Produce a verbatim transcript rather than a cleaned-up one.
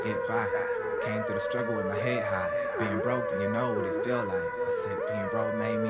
get by. Came through the struggle with my head high. Being broke, and you know what it feel like. I said being broke made